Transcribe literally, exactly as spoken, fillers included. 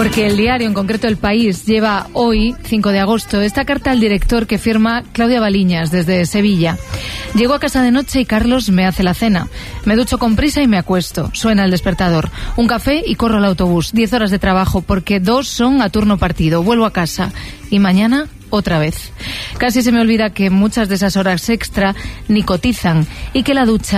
Porque el diario, en concreto El País, lleva hoy, cinco de agosto, esta carta al director que firma Claudia Baliñas desde Sevilla. Llego a casa de noche y Carlos me hace la cena. Me ducho con prisa y me acuesto. Suena el despertador. Un café y corro al autobús. Diez horas de trabajo porque dos son a turno partido. Vuelvo a casa. Y mañana otra vez. Casi se me olvida que muchas de esas horas extra ni cotizan y que la ducha